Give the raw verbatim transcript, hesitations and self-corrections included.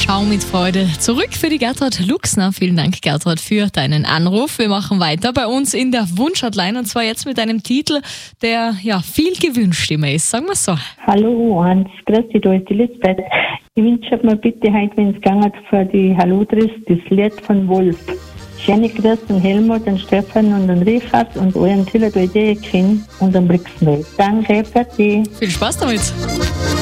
Schau mit Freude zurück für die Gertrud Luxner. Vielen Dank, Gertrud, für deinen Anruf. Wir machen weiter bei uns in der Wunschhotline und zwar jetzt mit einem Titel, der ja viel gewünscht immer ist. Sagen wir es so. Hallo Hans, grüß dich, da ist die Lisbeth. Ich wünsche mir bitte heute, wenn es gegangen für die Hallodris, das Lied von Wolf. Schöne Grüße an Helmut, an Stefan und an Richard und euren Tiller, die Idee kennen und an Brixenwelt. Danke, fertig. Viel Spaß damit.